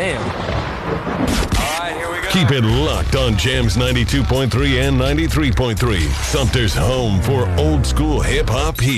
Damn. All right, here we go. Keep it locked on Jams 92.3 and 93.3. Sumter's home for old school hip hop heat.